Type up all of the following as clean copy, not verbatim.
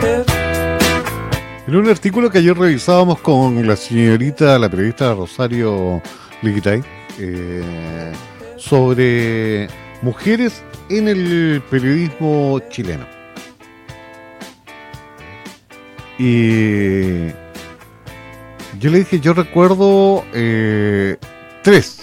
En un artículo que ayer revisábamos con la señorita, la periodista Rosario Liquitay, sobre mujeres en el periodismo chileno. Y yo le dije, yo recuerdo 3.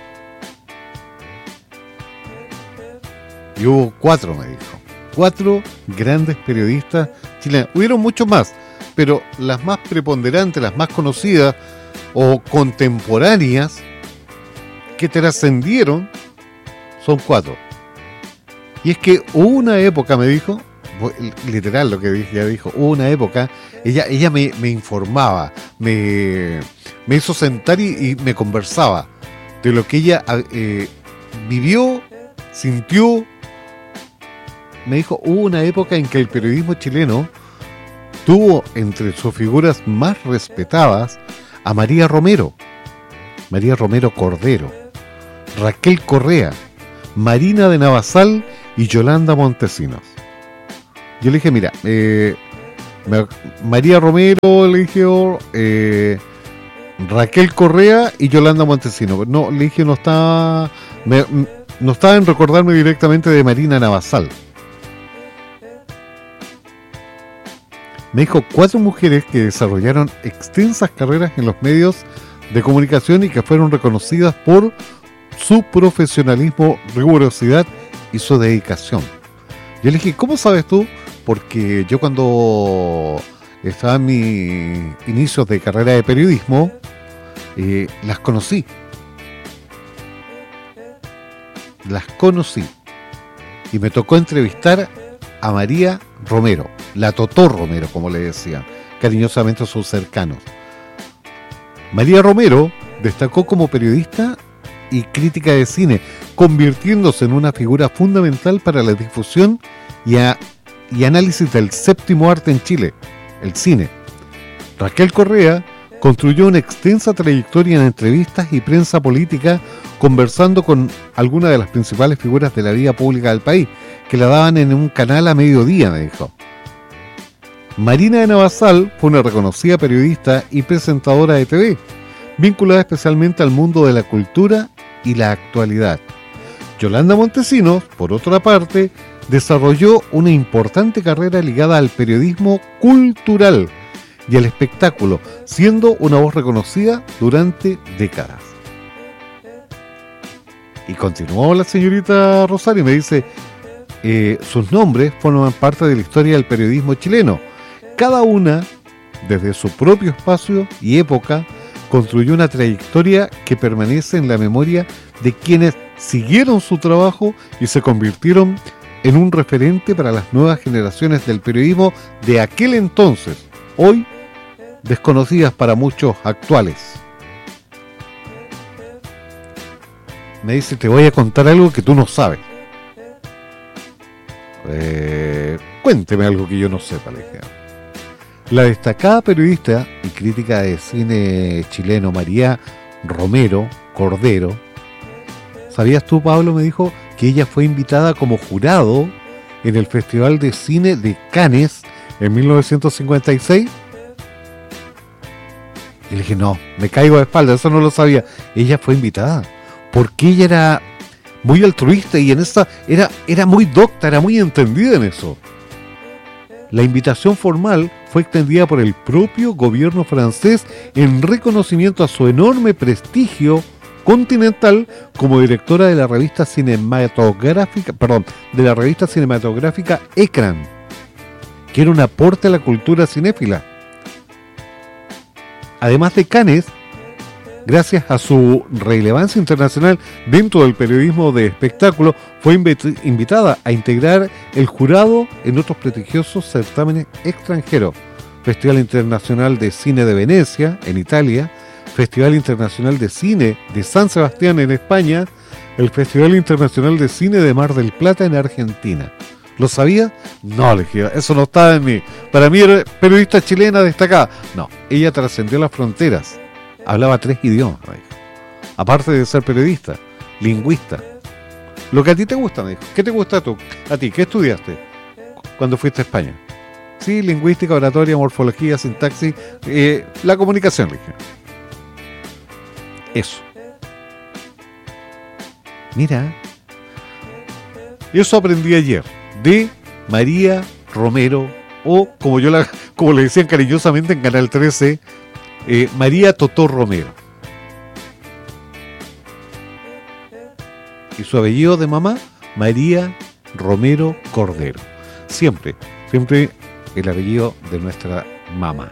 Y hubo 4, me dijo. 4 grandes periodistas chilenas. Hubieron muchos más, pero las más preponderantes, las más conocidas o contemporáneas que trascendieron son 4. Y es que hubo una época, me dijo, literal lo que ella dijo, hubo una época, ella me informaba, me hizo sentar y me conversaba de lo que ella vivió, sintió. Me dijo, hubo una época en que el periodismo chileno tuvo entre sus figuras más respetadas a María Romero Cordero, Raquel Correa, Marina de Navasal y Yolanda Montesinos. Yo le dije, mira, María Romero, le dije, Raquel Correa y Yolanda Montesinos. No, le dije, no estaba en recordarme directamente de Marina Navasal. Me dijo 4 mujeres que desarrollaron extensas carreras en los medios de comunicación y que fueron reconocidas por su profesionalismo, rigurosidad y su dedicación. Yo le dije, ¿cómo sabes tú? Porque yo cuando estaba en mis inicios de carrera de periodismo, las conocí. Y me tocó entrevistar a María Romero, la Totó Romero, como le decían cariñosamente a sus cercanos. María Romero destacó como periodista y crítica de cine, convirtiéndose en una figura fundamental para la difusión y análisis del séptimo arte en Chile, el cine. Raquel Correa construyó una extensa trayectoria en entrevistas y prensa política, conversando con algunas de las principales figuras de la vida pública del país, que la daban en un canal a mediodía, me dijo. Marina de Navasal fue una reconocida periodista y presentadora de TV, vinculada especialmente al mundo de la cultura y la actualidad. Yolanda Montesinos, por otra parte, desarrolló una importante carrera ligada al periodismo cultural y al espectáculo, siendo una voz reconocida durante décadas. Y continuó la señorita Rosario y me dice, sus nombres forman parte de la historia del periodismo chileno. Cada una, desde su propio espacio y época, construyó una trayectoria que permanece en la memoria de quienes siguieron su trabajo y se convirtieron en un referente para las nuevas generaciones del periodismo de aquel entonces, hoy desconocidas para muchos actuales. Me dice, te voy a contar algo que tú no sabes. Cuénteme algo que yo no sepa, le dije. La destacada periodista y crítica de cine chileno María Romero Cordero, ¿sabías tú, Pablo? Me dijo que ella fue invitada como jurado en el Festival de Cine de Cannes en 1956. Y le dije, no, me caigo de espalda, eso no lo sabía. Ella fue invitada porque ella era muy altruista y en esa era muy docta, era muy entendida en eso. La invitación formal fue extendida por el propio gobierno francés en reconocimiento a su enorme prestigio continental como directora de la revista cinematográfica, Ecran, que era un aporte a la cultura cinéfila. Además de Cannes, gracias a su relevancia internacional dentro del periodismo de espectáculo, fue invitada a integrar el jurado en otros prestigiosos certámenes extranjeros: Festival Internacional de Cine de Venecia, en Italia; Festival Internacional de Cine de San Sebastián, en España; el Festival Internacional de Cine de Mar del Plata, en Argentina. ¿Lo sabía? No, le dije, eso no estaba en mí. Para mí era periodista chilena destacada. No, ella trascendió las fronteras. Hablaba 3 idiomas, me dijo. Aparte de ser periodista, lingüista. Lo que a ti te gusta, me dijo. ¿Qué te gusta a ti? ¿Qué estudiaste cuando fuiste a España? Sí, lingüística, oratoria, morfología, sintaxis, la comunicación, dije. Eso. Mira. Eso aprendí ayer de María Romero, o como le decían cariñosamente en Canal 13, María Totó Romero. Y su apellido de mamá, María Romero Cordero. Siempre el apellido de nuestra mamá.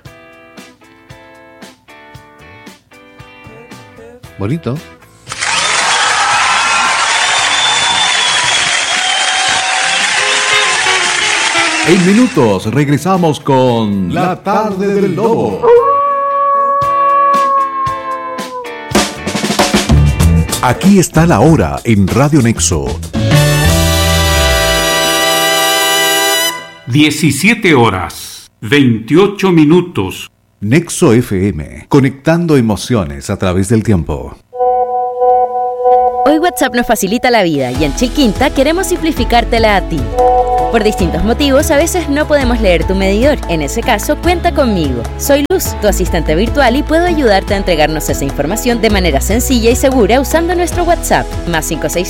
Bonito. En minutos regresamos con La Tarde del Lobo. Aquí está la hora en Radio Nexo. 17 horas, 28 minutos. Nexo FM, conectando emociones a través del tiempo. Hoy WhatsApp nos facilita la vida y en Chilquinta queremos simplificártela a ti. Por distintos motivos, a veces no podemos leer tu medidor. En ese caso, cuenta conmigo. Soy Luz, tu asistente virtual, y puedo ayudarte a entregarnos esa información de manera sencilla y segura usando nuestro WhatsApp, más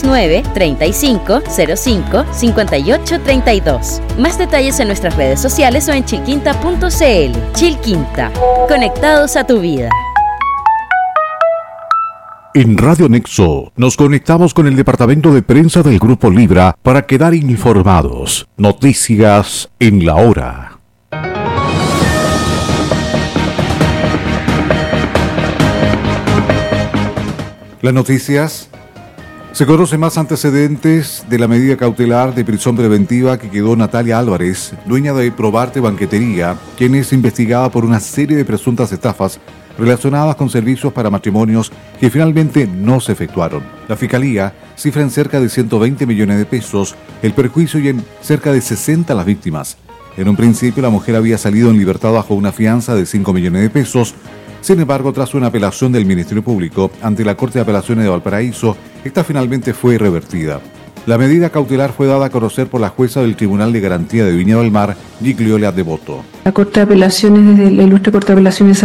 569-3505-5832. Más detalles en nuestras redes sociales o en chilquinta.cl. Chilquinta, conectados a tu vida. En Radio Nexo nos conectamos con el departamento de prensa del Grupo Libra para quedar informados. Noticias en la hora. Las noticias. Se conocen más antecedentes de la medida cautelar de prisión preventiva que quedó Natalia Álvarez, dueña de Probarte Banquetería, quien es investigada por una serie de presuntas estafas relacionadas con servicios para matrimonios que finalmente no se efectuaron. La Fiscalía cifra en cerca de 120 millones de pesos el perjuicio y en cerca de 60 las víctimas. En un principio la mujer había salido en libertad bajo una fianza de 5 millones de pesos. Sin embargo, tras una apelación del Ministerio Público ante la Corte de Apelaciones de Valparaíso, esta finalmente fue revertida. La medida cautelar fue dada a conocer por la jueza del Tribunal de Garantía de Viña del Mar, Gigliola Devoto. La Corte de Apelaciones, desde la Ilustre Corte de Apelaciones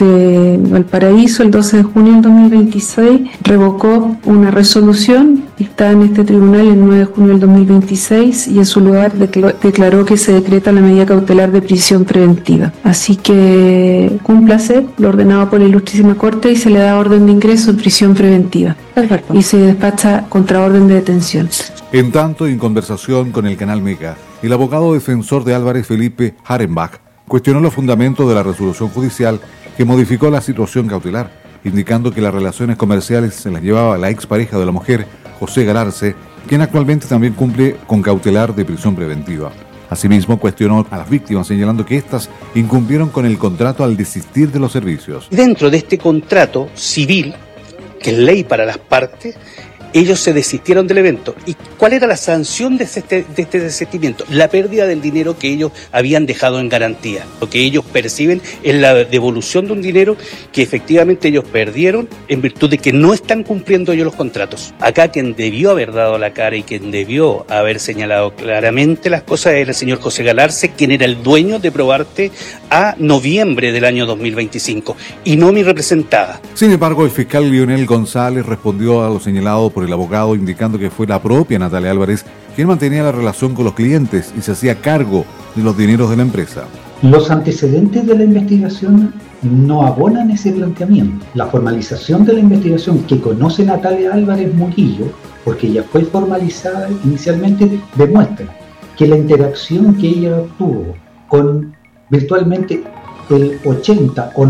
de Valparaíso, el 12 de junio del 2026, revocó una resolución. Está en este tribunal el 9 de junio del 2026 y en su lugar declaró que se decreta la medida cautelar de prisión preventiva. Así que cúmplase lo ordenado por la Ilustrísima Corte y se le da orden de ingreso en prisión preventiva. Perfecto. Y se despacha contra orden de detención. En tanto, en conversación con el canal Mega, el abogado defensor de Álvarez, Felipe Harenbach, cuestionó los fundamentos de la resolución judicial que modificó la situación cautelar, indicando que las relaciones comerciales se las llevaba la expareja de la mujer, José Galarce, quien actualmente también cumple con cautelar de prisión preventiva. Asimismo, cuestionó a las víctimas, señalando que éstas incumplieron con el contrato al desistir de los servicios. Dentro de este contrato civil, que es ley para las partes, ellos se desistieron del evento. ¿Y cuál era la sanción de este desistimiento? La pérdida del dinero que ellos habían dejado en garantía. Lo que ellos perciben es la devolución de un dinero que efectivamente ellos perdieron en virtud de que no están cumpliendo ellos los contratos. Acá quien debió haber dado la cara y quien debió haber señalado claramente las cosas era el señor José Galarce, quien era el dueño de Probarte a noviembre del año 2025, y no mi representada. Sin embargo, el fiscal Lionel González respondió a lo señalado por el abogado, indicando que fue la propia Natalia Álvarez quien mantenía la relación con los clientes y se hacía cargo de los dineros de la empresa. Los antecedentes de la investigación no abonan ese planteamiento. La formalización de la investigación que conoce Natalia Álvarez Murillo, porque ella fue formalizada inicialmente, demuestra que la interacción que ella tuvo con virtualmente el 80 o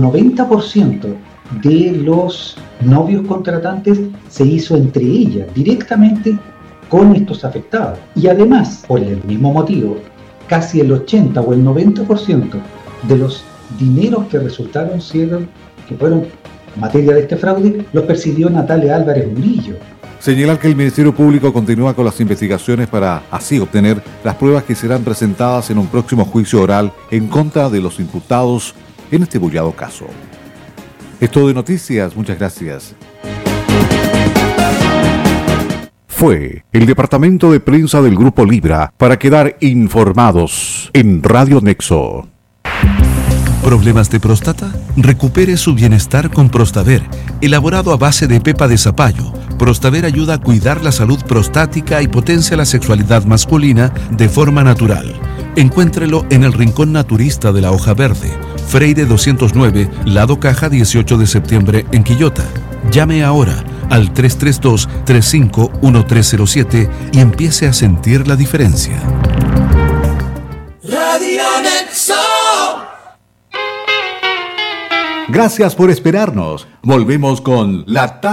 90% de los novios contratantes se hizo entre ellas, directamente con estos afectados. Y además, por el mismo motivo, casi el 80 o el 90% de los dineros que resultaron que fueron materia de este fraude, los percibió Natalia Álvarez Murillo. Señalar que el Ministerio Público continúa con las investigaciones para así obtener las pruebas que serán presentadas en un próximo juicio oral en contra de los imputados en este bullado caso. Es todo de noticias, muchas gracias. Fue el departamento de prensa del Grupo Libra para quedar informados en Radio Nexo. ¿Problemas de próstata? Recupere su bienestar con Prostaver, elaborado a base de pepa de zapallo. Prostaver ayuda a cuidar la salud prostática y potencia la sexualidad masculina de forma natural. Encuéntrelo en el Rincón Naturista de la Hoja Verde, Freire 209, Lado Caja 18 de septiembre en Quillota. Llame ahora al 332-351307 y empiece a sentir la diferencia. Radio Nexo. Gracias por esperarnos. Volvemos con La